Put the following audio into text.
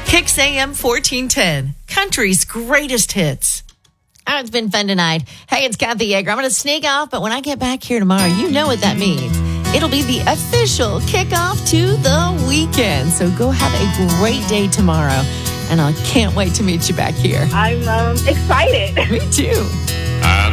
Kicks AM 1410, country's greatest hits. It's been fun tonight. Hey, it's Kathy Yeager. I'm going to sneak off, but when I get back here tomorrow, you know what that means. It'll be the official kickoff to the weekend. So go have a great day tomorrow. And I can't wait to meet you back here. I'm excited. Me too.